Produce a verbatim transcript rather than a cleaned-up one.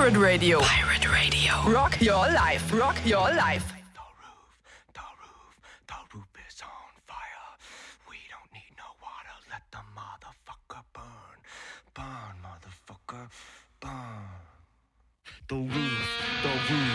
Pirate Radio. Pirate Radio. Rock your life. Rock your life. The roof, the roof, the roof is on fire. We don't need no water. Let the motherfucker burn. Burn, motherfucker, burn. The roof, the roof.